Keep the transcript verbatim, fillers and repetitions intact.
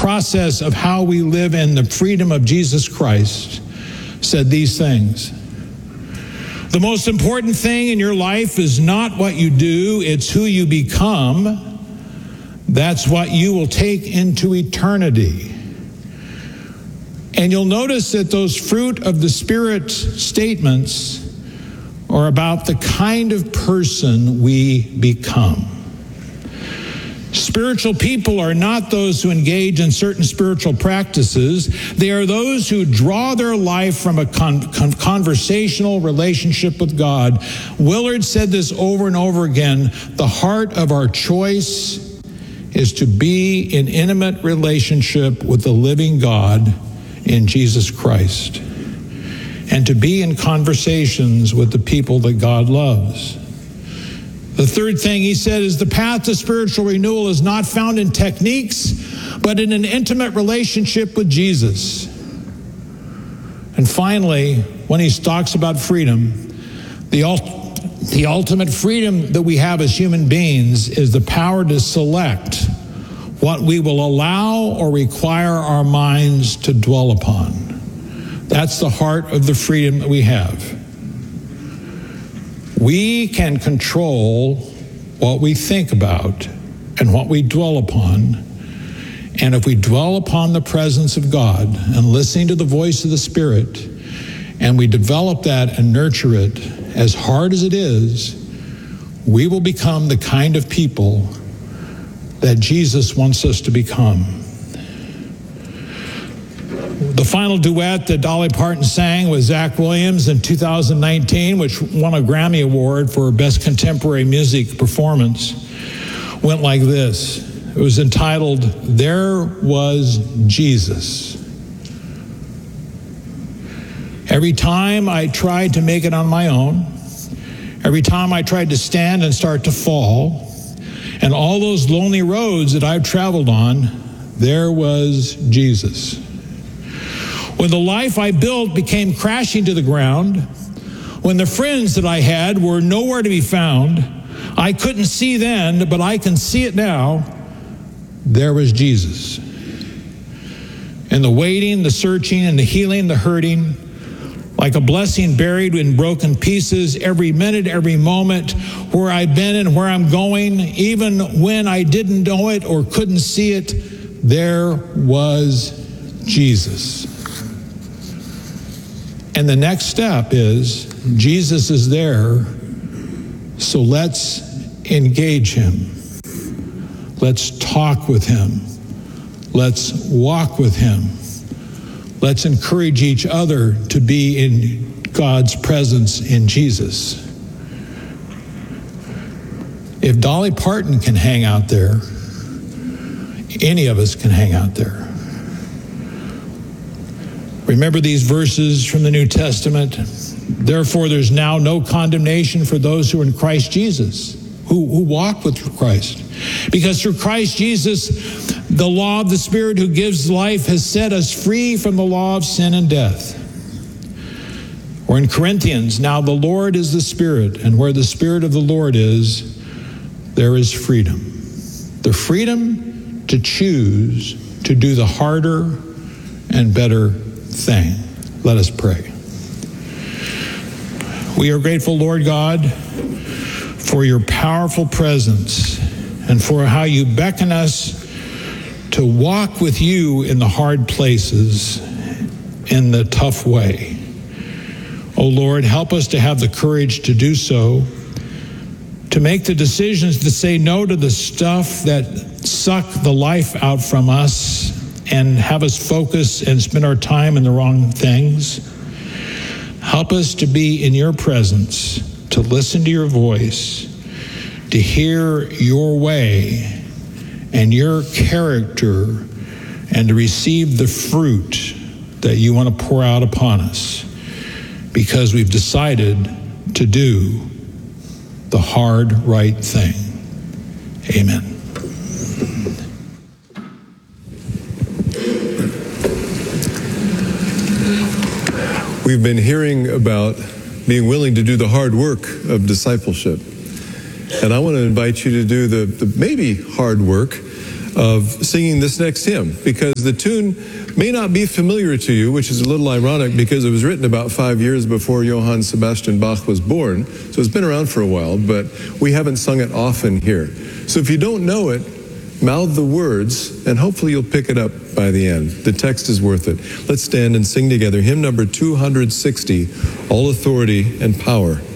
process of how we live in the freedom of Jesus Christ, said these things. The most important thing in your life is not what you do, it's who you become. That's what you will take into eternity. And you'll notice that those fruit of the Spirit statements are about the kind of person we become. Spiritual people are not those who engage in certain spiritual practices. They are those who draw their life from a con- con- conversational relationship with God. Willard said this over and over again. The heart of our choice is to be in intimate relationship with the living God in Jesus Christ, and to be in conversations with the people that God loves. The third thing he said is the path to spiritual renewal is not found in techniques, but in an intimate relationship with Jesus. And finally, when he talks about freedom, the, ult- the ultimate freedom that we have as human beings is the power to select what we will allow or require our minds to dwell upon. That's the heart of the freedom that we have. We can control what we think about and what we dwell upon. And if we dwell upon the presence of God and listening to the voice of the Spirit, and we develop that and nurture it, as hard as it is, we will become the kind of people that Jesus wants us to become. The final duet that Dolly Parton sang with Zach Williams in two thousand nineteen, which won a Grammy Award for Best Contemporary Music Performance, went like this. It was entitled, "There Was Jesus." Every time I tried to make it on my own, every time I tried to stand and start to fall, and all those lonely roads that I've traveled on, there was Jesus. When the life I built became crashing to the ground, when the friends that I had were nowhere to be found, I couldn't see then, but I can see it now, there was Jesus. In the waiting, the searching, and the healing, the hurting, like a blessing buried in broken pieces, every minute, every moment, where I've been and where I'm going, even when I didn't know it or couldn't see it, there was Jesus. And the next step is, Jesus is there, so let's engage him. Let's talk with him. Let's walk with him. Let's encourage each other to be in God's presence in Jesus. If Dolly Parton can hang out there, any of us can hang out there. Remember these verses from the New Testament. Therefore, there's now no condemnation for those who are in Christ Jesus, who, who walk with Christ. Because through Christ Jesus, the law of the Spirit who gives life has set us free from the law of sin and death. Or in Corinthians, now the Lord is the Spirit, and where the Spirit of the Lord is, there is freedom. The freedom to choose to do the harder and better thing. Let us pray. We are grateful, Lord God, for your powerful presence and for how you beckon us to walk with you in the hard places, in the tough way. Oh Lord, help us to have the courage to do so, to make the decisions to say no to the stuff that suck the life out from us and have us focus and spend our time in the wrong things. Help us to be in your presence, to listen to your voice, to hear your way and your character, and to receive the fruit that you want to pour out upon us, because we've decided to do the hard, right thing. Amen. We've been hearing about being willing to do the hard work of discipleship. And I want to invite you to do the, the maybe hard work of singing this next hymn, because the tune may not be familiar to you, which is a little ironic because it was written about five years before Johann Sebastian Bach was born. So it's been around for a while, but we haven't sung it often here. So if you don't know it, mouth the words, and hopefully you'll pick it up by the end. The text is worth it. Let's stand and sing together. Hymn number two hundred sixty, All Authority and Power.